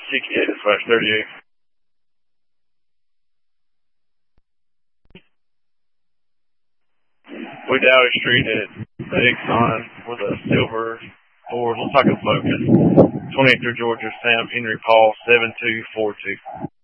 68/38. We Dowdy Street at the Exxon with a silver Ford. Looks like a Focus. 23 Georgia, Sam Henry Paul, 7242.